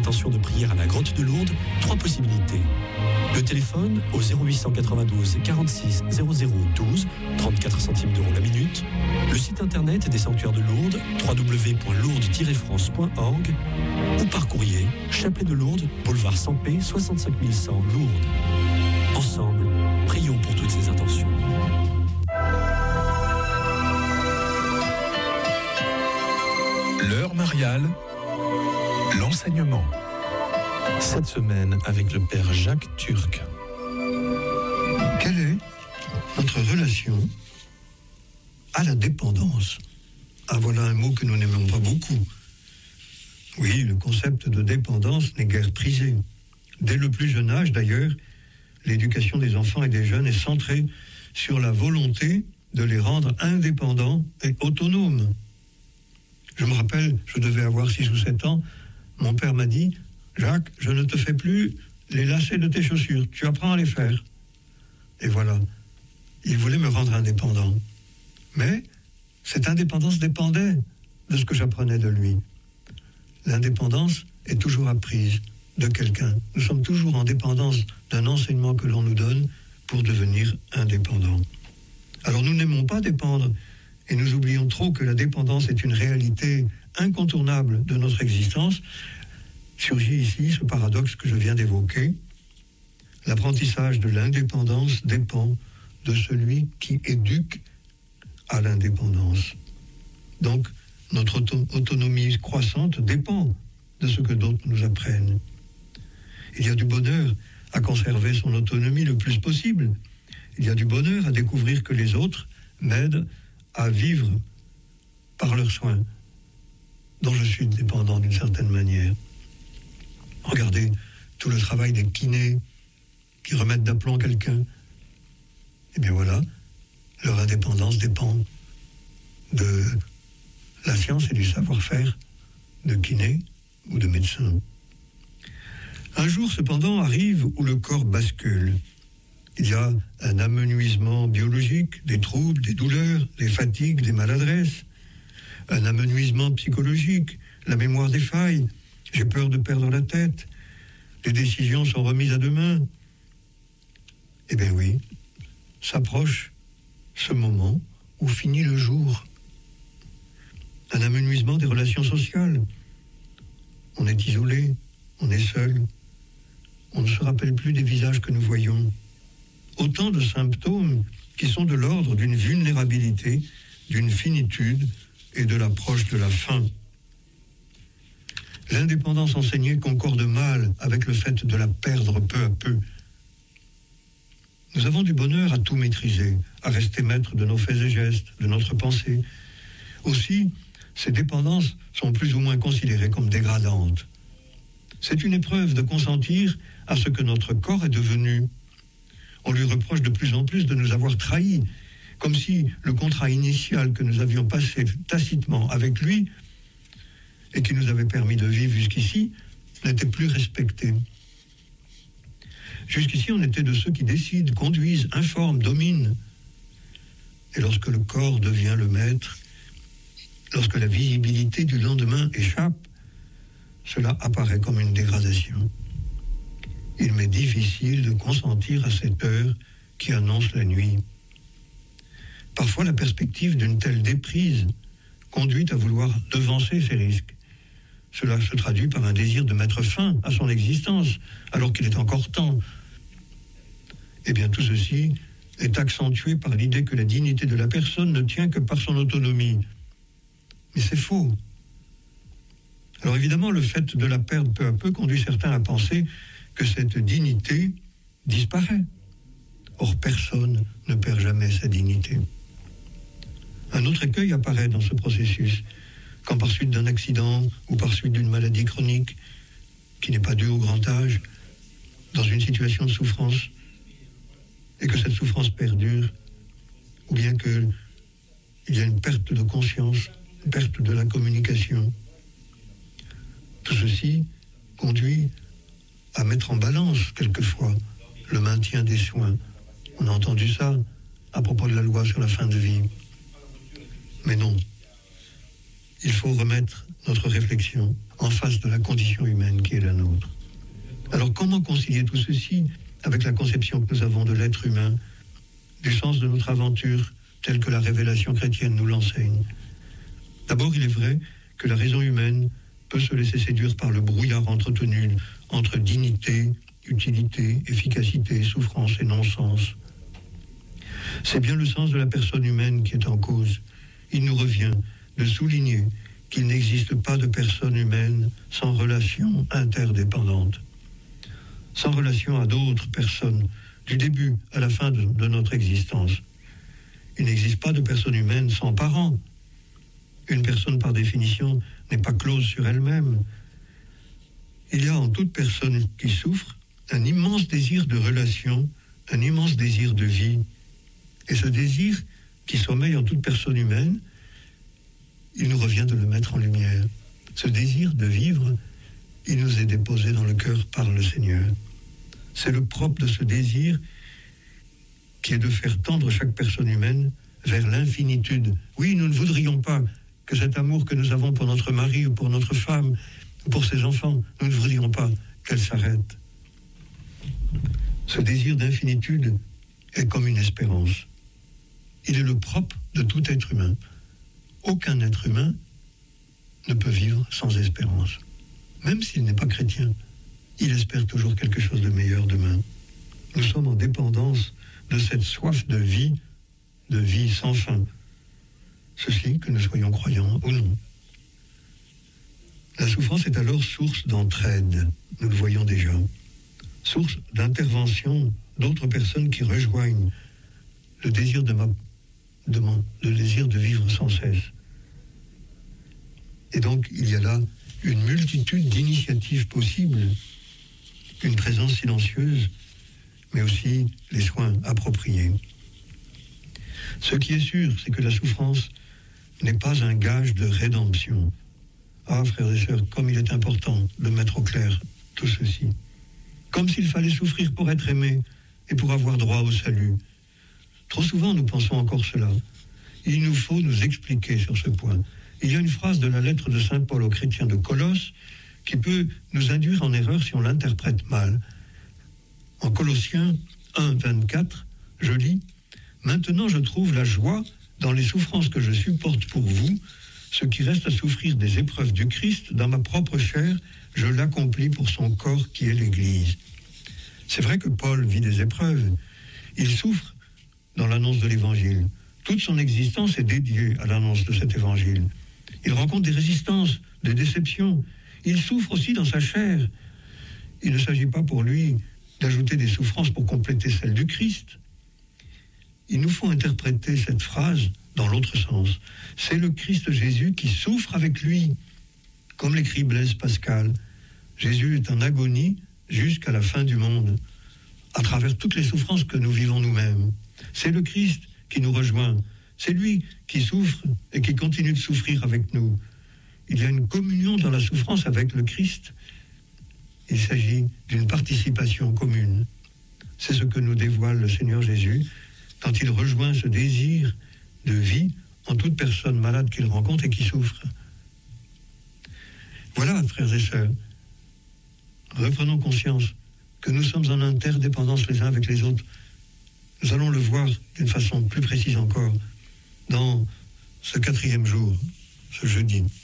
intention de prière à la grotte de Lourdes, 3 possibilités. Le téléphone au 0892 46 0012, 34 centimes d'euros la minute. Le site internet des sanctuaires de Lourdes, www.lourdes-france.org, ou par courrier, Chapelet de Lourdes, boulevard Sampé, 65 100 Lourdes. Ensemble, prions pour toutes ces intentions. L'heure mariale, l'enseignement. Cette semaine avec le père Jacques Turc. Quelle est notre relation à la dépendance? Ah, voilà un mot que nous n'aimons pas beaucoup. Oui, le concept de dépendance n'est guère prisé. Dès le plus jeune âge, d'ailleurs, l'éducation des enfants et des jeunes est centrée sur la volonté de les rendre indépendants et autonomes. Je me rappelle, je devais avoir 6 ou 7 ans, mon père m'a dit « Jacques, je ne te fais plus les lacets de tes chaussures, tu apprends à les faire. » Et voilà, il voulait me rendre indépendant. Mais cette indépendance dépendait de ce que j'apprenais de lui. L'indépendance est toujours apprise de quelqu'un. Nous sommes toujours en dépendance d'un enseignement que l'on nous donne pour devenir indépendants. Alors nous n'aimons pas dépendre et nous oublions trop que la dépendance est une réalité incontournable de notre existence. Surgit ici ce paradoxe que je viens d'évoquer. L'apprentissage de l'indépendance dépend de celui qui éduque à l'indépendance. Donc, notre autonomie croissante dépend de ce que d'autres nous apprennent. Il y a du bonheur à conserver son autonomie le plus possible. Il y a du bonheur à découvrir que les autres m'aident à vivre par leurs soins, dont je suis dépendant d'une certaine manière. Regardez tout le travail des kinés qui remettent d'aplomb quelqu'un. Eh bien voilà, leur indépendance dépend de la science et du savoir-faire de kiné ou de médecin. Un jour cependant arrive où le corps bascule. Il y a un amenuisement biologique, des troubles, des douleurs, des fatigues, des maladresses. Un amenuisement psychologique, la mémoire défaille, j'ai peur de perdre la tête, les décisions sont remises à demain. Eh bien oui, s'approche ce moment où finit le jour. Un amenuisement des relations sociales. On est isolé, on est seul, on ne se rappelle plus des visages que nous voyons. Autant de symptômes qui sont de l'ordre d'une vulnérabilité, d'une finitude et de l'approche de la fin. L'indépendance enseignée concorde mal avec le fait de la perdre peu à peu. Nous avons du bonheur à tout maîtriser, à rester maître de nos faits et gestes, de notre pensée. Aussi, ces dépendances sont plus ou moins considérées comme dégradantes. C'est une épreuve de consentir à ce que notre corps est devenu. On lui reproche de plus en plus de nous avoir trahis, comme si le contrat initial que nous avions passé tacitement avec lui et qui nous avait permis de vivre jusqu'ici n'était plus respecté. Jusqu'ici, on était de ceux qui décident, conduisent, informent, dominent. Et lorsque le corps devient le maître, lorsque la visibilité du lendemain échappe, cela apparaît comme une dégradation. Il m'est difficile de consentir à cette heure qui annonce la nuit. Parfois, la perspective d'une telle déprise conduit à vouloir devancer ces risques. Cela se traduit par un désir de mettre fin à son existence, alors qu'il est encore temps. Eh bien, tout ceci est accentué par l'idée que la dignité de la personne ne tient que par son autonomie. Mais c'est faux. Alors évidemment, le fait de la perdre peu à peu conduit certains à penser que cette dignité disparaît. Or, personne ne perd jamais sa dignité. Un autre écueil apparaît dans ce processus, quand par suite d'un accident ou par suite d'une maladie chronique, qui n'est pas due au grand âge, dans une situation de souffrance, et que cette souffrance perdure, ou bien qu'il y a une perte de conscience, une perte de la communication. Tout ceci conduit à mettre en balance, quelquefois, le maintien des soins. On a entendu ça à propos de la loi sur la fin de vie. Mais non. Il faut remettre notre réflexion en face de la condition humaine qui est la nôtre. Alors comment concilier tout ceci avec la conception que nous avons de l'être humain, du sens de notre aventure, tel que la révélation chrétienne nous l'enseigne? D'abord, il est vrai que la raison humaine peut se laisser séduire par le brouillard entretenu entre dignité, utilité, efficacité, souffrance et non-sens. C'est bien le sens de la personne humaine qui est en cause. Il nous revient de souligner qu'il n'existe pas de personne humaine sans relation interdépendante, sans relation à d'autres personnes, du début à la fin de notre existence. Il n'existe pas de personne humaine sans parents. Une personne, par définition, n'est pas close sur elle-même. Il y a en toute personne qui souffre un immense désir de relation, un immense désir de vie. Et ce désir qui sommeille en toute personne humaine, il nous revient de le mettre en lumière. Ce désir de vivre, il nous est déposé dans le cœur par le Seigneur. C'est le propre de ce désir qui est de faire tendre chaque personne humaine vers l'infinitude. Oui, nous ne voudrions pas que cet amour que nous avons pour notre mari ou pour notre femme ou pour ses enfants, nous ne voudrions pas qu'elle s'arrête. Ce désir d'infinitude est comme une espérance. Il est le propre de tout être humain. Aucun être humain ne peut vivre sans espérance. Même s'il n'est pas chrétien, il espère toujours quelque chose de meilleur demain. Nous sommes en dépendance de cette soif de vie sans fin. Ceci, que nous soyons croyants ou non. La souffrance est alors source d'entraide, nous le voyons déjà. Source d'intervention d'autres personnes qui rejoignent le désir le désir de vivre sans cesse. Et donc, il y a là une multitude d'initiatives possibles, une présence silencieuse, mais aussi les soins appropriés. Ce qui est sûr, c'est que la souffrance n'est pas un gage de rédemption. Ah, frères et sœurs, comme il est important de mettre au clair tout ceci. Comme s'il fallait souffrir pour être aimé et pour avoir droit au salut. Trop souvent, nous pensons encore cela. Il nous faut nous expliquer sur ce point. Il y a une phrase de la lettre de Saint Paul aux chrétiens de Colosse qui peut nous induire en erreur si on l'interprète mal. En Colossiens 1, 24, je lis « Maintenant je trouve la joie dans les souffrances que je supporte pour vous, ce qui reste à souffrir des épreuves du Christ, dans ma propre chair, je l'accomplis pour son corps qui est l'Église. » C'est vrai que Paul vit des épreuves. Il souffre dans l'annonce de l'Évangile. Toute son existence est dédiée à l'annonce de cet Évangile. Il rencontre des résistances, des déceptions. Il souffre aussi dans sa chair. Il ne s'agit pas pour lui d'ajouter des souffrances pour compléter celles du Christ. Il nous faut interpréter cette phrase dans l'autre sens. C'est le Christ Jésus qui souffre avec lui. Comme l'écrit Blaise Pascal, Jésus est en agonie jusqu'à la fin du monde, à travers toutes les souffrances que nous vivons nous-mêmes. C'est le Christ qui nous rejoint. C'est lui qui souffre et qui continue de souffrir avec nous. Il y a une communion dans la souffrance avec le Christ. Il s'agit d'une participation commune. C'est ce que nous dévoile le Seigneur Jésus quand il rejoint ce désir de vie en toute personne malade qu'il rencontre et qui souffre. Voilà, frères et sœurs, reprenons conscience que nous sommes en interdépendance les uns avec les autres. Nous allons le voir d'une façon plus précise encore dans ce 4e jour, ce jeudi.